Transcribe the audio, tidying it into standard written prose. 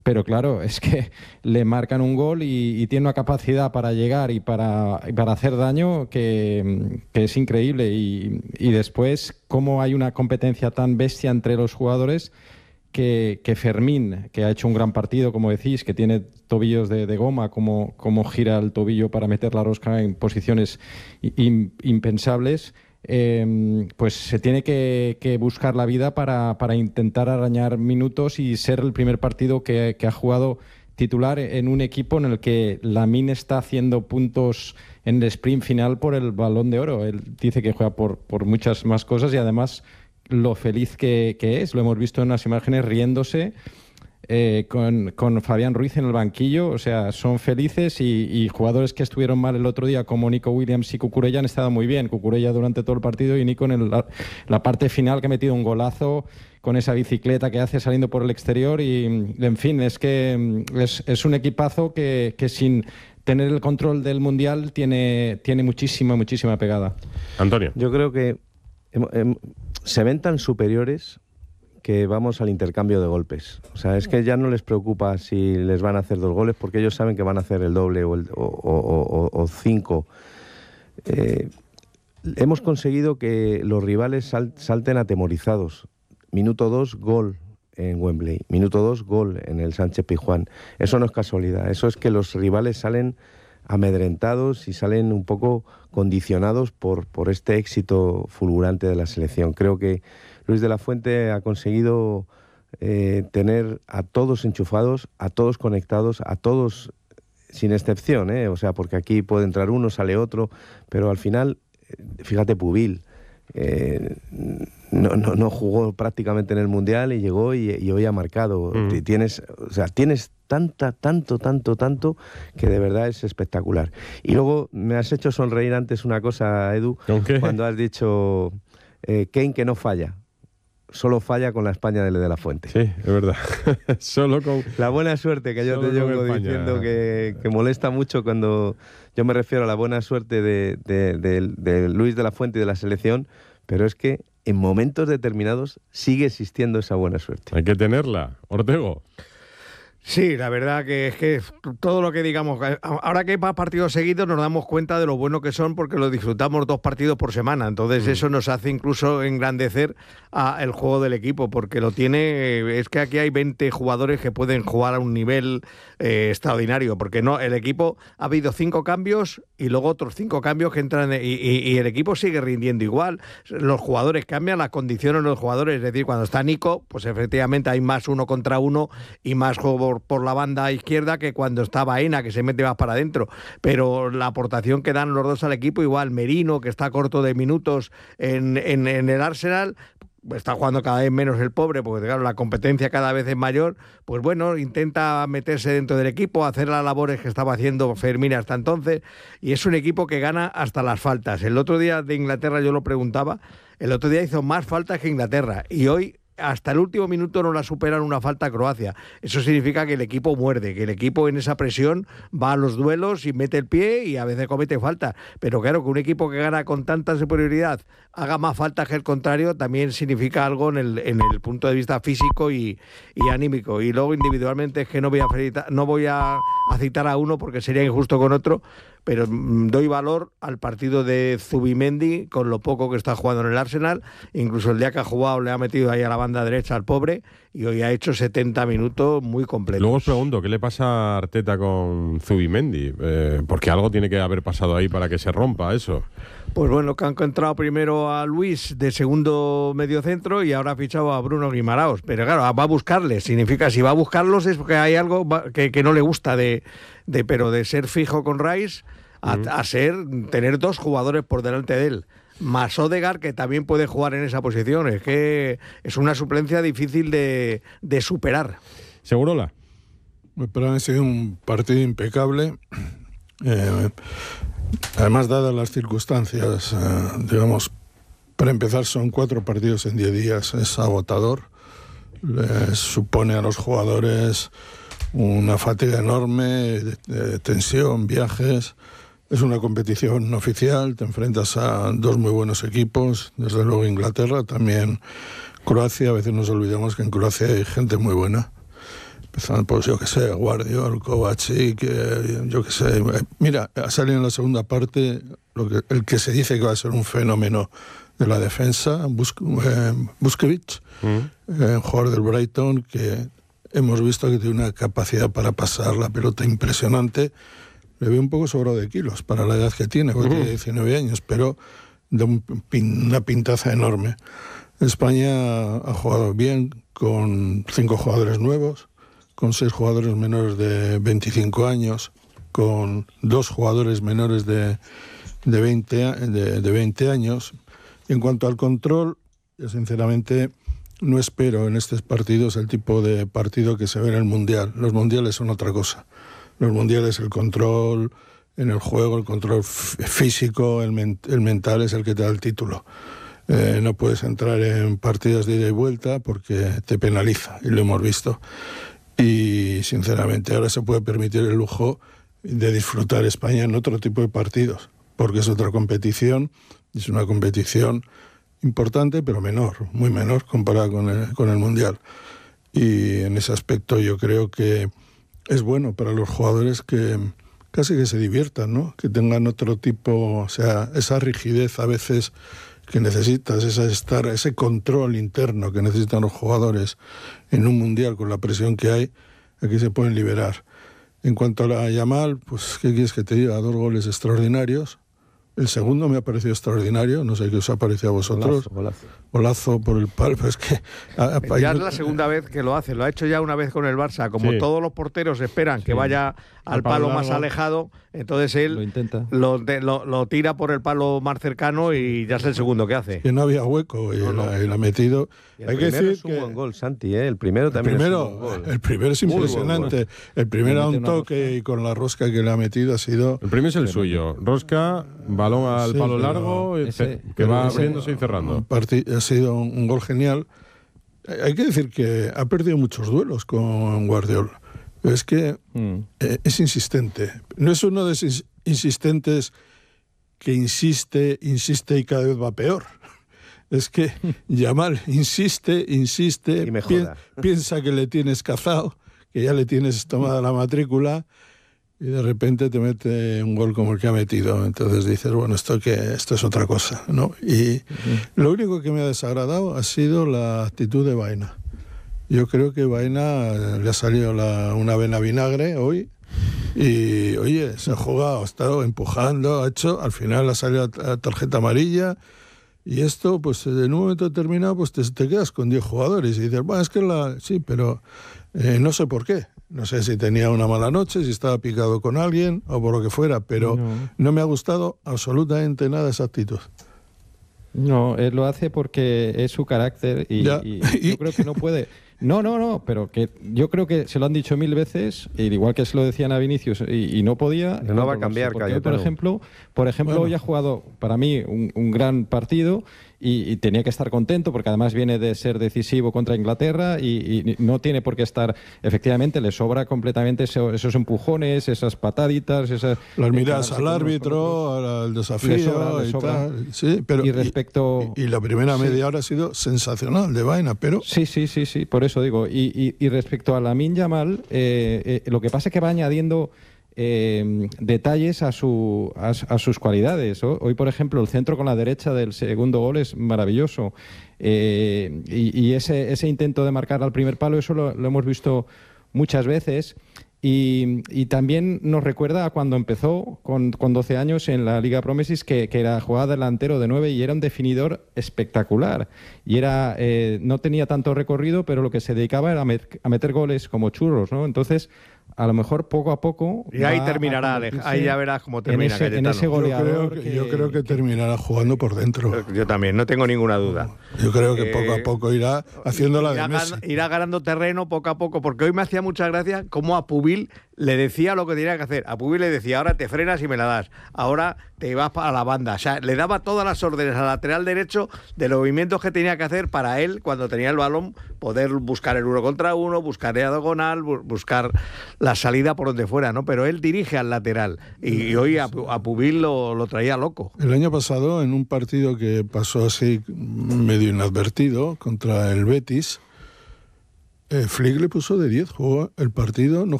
Pero claro, es que le marcan un gol y tiene una capacidad para llegar y para hacer daño que es increíble. Y después, cómo hay una competencia tan bestia entre los jugadores que Fermín, que ha hecho un gran partido, como decís, que tiene tobillos de goma, como gira el tobillo para meter la rosca en posiciones impensables. Pues se tiene que buscar la vida para intentar arañar minutos y ser el primer partido que ha jugado titular en un equipo en el que Lamine está haciendo puntos en el sprint final por el Balón de Oro. Él dice que juega por muchas más cosas y además lo feliz que es. Lo hemos visto en las imágenes riéndose con Fabián Ruiz en el banquillo. O sea, son felices y jugadores que estuvieron mal el otro día como Nico Williams y Cucurella han estado muy bien. Cucurella durante todo el partido y Nico en la parte final, que ha metido un golazo con esa bicicleta que hace saliendo por el exterior. Y en fin, es que es un equipazo que sin tener el control del Mundial tiene muchísima pegada. Antonio. Yo creo que se ven tan superiores que vamos al intercambio de golpes. O sea, es que ya no les preocupa si les van a hacer 2 goles porque ellos saben que van a hacer el doble o 5. Hemos conseguido que los rivales salten atemorizados. Minuto 2, gol en Wembley. Minuto 2, gol en el Sánchez Pizjuán. Eso no es casualidad. Eso es que los rivales salen amedrentados y salen un poco condicionados por este éxito fulgurante de la selección. Creo que Luis de la Fuente ha conseguido tener a todos enchufados, a todos conectados, a todos sin excepción, o sea, porque aquí puede entrar uno, sale otro, pero al final, fíjate, Pubil no jugó prácticamente en el Mundial y llegó y hoy ha marcado. Tienes tanto que de verdad es espectacular. Y luego me has hecho sonreír antes una cosa, Edu, cuando has dicho Kane que no falla. Solo falla con la España de la Fuente. Sí, es verdad. Solo con la buena suerte, que yo te llevo diciendo que molesta mucho cuando yo me refiero a la buena suerte de Luis de la Fuente y de la selección, pero es que en momentos determinados sigue existiendo esa buena suerte. Hay que tenerla. Ortego. Sí, la verdad que es que todo lo que digamos, ahora que hay más partidos seguidos nos damos cuenta de lo bueno que son porque lo disfrutamos 2 partidos por semana, entonces eso nos hace incluso engrandecer el juego del equipo, porque lo tiene, es que aquí hay 20 jugadores que pueden jugar a un nivel extraordinario, porque no, el equipo ha habido 5 cambios y luego otros 5 cambios que entran y el equipo sigue rindiendo igual, los jugadores cambian, las condiciones de los jugadores, es decir, cuando está Nico, pues efectivamente hay más 1 contra 1 y más juego por la banda izquierda que cuando está Baena, que se mete más para adentro, pero la aportación que dan los dos al equipo, igual Merino, que está corto de minutos en el Arsenal, está jugando cada vez menos el pobre, porque claro, la competencia cada vez es mayor, pues bueno, intenta meterse dentro del equipo, hacer las labores que estaba haciendo Fermín hasta entonces, y es un equipo que gana hasta las faltas. El otro día de Inglaterra yo lo preguntaba, el otro día hizo más faltas que Inglaterra, y hoy hasta el último minuto no la superan una falta a Croacia. Eso significa que el equipo muerde, que el equipo en esa presión va a los duelos y mete el pie y a veces comete falta. Pero claro, que un equipo que gana con tanta superioridad haga más faltas que el contrario también significa algo en el punto de vista físico y anímico. Y luego individualmente es que no voy a citar a uno porque sería injusto con otro, pero doy valor al partido de Zubimendi con lo poco que está jugando en el Arsenal. Incluso el día que ha jugado le ha metido ahí a la banda derecha al pobre y hoy ha hecho 70 minutos muy completos. Luego os pregunto, ¿qué le pasa a Arteta con Zubimendi? Porque algo tiene que haber pasado ahí para que se rompa eso. Pues bueno, que han encontrado primero a Luis de segundo mediocentro y ahora ha fichado a Bruno Guimaraos. Pero claro, va a buscarles. Significa, si va a buscarlos es porque hay algo que no le gusta pero de ser fijo con Rice a tener 2 jugadores por delante de él. Más Odegaard, que también puede jugar en esa posición. Es que es una suplencia difícil de superar. ¿Segurola? Para mí ha sido un partido impecable. Además, dadas las circunstancias, digamos, para empezar son 4 partidos en 10 días, es agotador. Les supone a los jugadores una fatiga enorme, de tensión, viajes. Es una competición no oficial, te enfrentas a 2 muy buenos equipos, desde luego Inglaterra, también Croacia. A veces nos olvidamos que en Croacia hay gente muy buena. empezando por, yo que sé, Guardiola, Kovacic, yo que sé. Mira, ha salido en la segunda parte el que se dice que va a ser un fenómeno de la defensa, Busquets, jugador del Brighton, que hemos visto que tiene una capacidad para pasar la pelota impresionante. Le veo un poco sobrado de kilos para la edad que tiene, porque tiene 19 años, pero de una pintaza enorme. España ha jugado bien con 5 jugadores nuevos, con 6 jugadores menores de 25 años, con 2 jugadores menores de 20 años. En cuanto al control, yo sinceramente no espero en estos partidos el tipo de partido que se ve en el Mundial. Los mundiales son otra cosa. Los mundiales, el control en el juego, el control físico, el mental es el que te da el título. No puedes entrar en partidos de ida y vuelta porque te penaliza, y lo hemos visto. Y sinceramente ahora se puede permitir el lujo de disfrutar España en otro tipo de partidos, porque es otra competición, es una competición importante pero menor, muy menor comparada con el Mundial. Y en ese aspecto yo creo que es bueno para los jugadores que casi que se diviertan, ¿no? Que tengan otro tipo, o sea, esa rigidez a veces que necesitas, ese control interno que necesitan los jugadores en un Mundial con la presión que hay, aquí se pueden liberar. En cuanto a la Yamal, pues ¿qué quieres que te diga? 2 goles extraordinarios. El segundo me ha parecido extraordinario, no sé qué os ha parecido a vosotros. Golazo por el palo, es que... Ya es la segunda vez que lo hace, lo ha hecho ya una vez con el Barça, como todos los porteros esperan que vaya al palo más alejado, entonces él lo tira por el palo más cercano y ya es el segundo que hace. Que no había hueco y la ha metido. Hay que decir es un buen gol, Santi, ¿eh? El primero también es un buen gol. El primero es impresionante. El primero a un toque y con la rosca que le ha metido ha sido... El primero es el suyo, rosca, balón al palo largo, que va abriéndose y cerrando. Ha sido un gol genial. Hay que decir que ha perdido muchos duelos con Guardiola. Es que es insistente. No es uno de esos insistentes que insiste y cada vez va peor. Es que Yamal insiste, piensa que le tienes cazado, que ya le tienes tomada la matrícula, y de repente te mete un gol como el que ha metido. Entonces dices, bueno, esto es otra cosa, ¿no? Y lo único que me ha desagradado ha sido la actitud de Baena. Yo creo que Baena le ha salido una vena vinagre hoy y, oye, se ha jugado, ha estado empujando, al final ha salido tarjeta amarilla. Y esto, pues en un momento determinado, pues te quedas con 10 jugadores y dices, bueno, es que sí, pero no sé por qué. No sé si tenía una mala noche, si estaba picado con alguien o por lo que fuera, pero no me ha gustado absolutamente nada esa actitud. No, él lo hace porque es su carácter y yo creo que no puede... No, pero que yo creo que se lo han dicho 1000 veces, igual que se lo decían a Vinicius y no podía. No va a cambiar, Cayetano. Por ejemplo, hoy ha jugado para mí un gran partido y tenía que estar contento porque además viene de ser decisivo contra Inglaterra y no tiene por qué estar, efectivamente, le sobra completamente esos empujones, esas pataditas, las miradas al árbitro, al desafío le sobra. Tal. Sí, pero y la primera media hora ha sido sensacional de Baena, pero... Sí, por eso digo. Y respecto a Lamine Yamal, lo que pasa es que va añadiendo detalles a sus cualidades. Hoy, por ejemplo, el centro con la derecha del segundo gol es maravilloso. Y ese intento de marcar al primer palo, eso lo hemos visto muchas veces. Y también nos recuerda a cuando empezó con 12 años en la Liga Promesis, que era jugada delantero de 9 y era un definidor espectacular. Y no tenía tanto recorrido, pero lo que se dedicaba era a meter goles como churros, ¿no? Entonces, a lo mejor poco a poco... Y ahí terminará, ahí ya verás cómo termina Cayetano. En ese goleador yo creo que terminará jugando por dentro. Yo también, no tengo ninguna duda. Yo creo que poco a poco irá haciendo la de Messi. Irá ganando terreno poco a poco, porque hoy me hacía mucha gracia cómo a Pubil le decía lo que tenía que hacer. A Pubil le decía, ahora te frenas y me la das, ahora te vas a la banda. O sea, le daba todas las órdenes al lateral derecho de los movimientos que tenía que hacer para él, cuando tenía el balón, poder buscar el 1 contra 1, buscar el diagonal, buscar la salida por donde fuera, ¿no? Pero él dirige al lateral y hoy a Pubil lo traía loco. El año pasado, en un partido que pasó así medio inadvertido contra el Betis, Flick le puso de 10, jugó el partido, no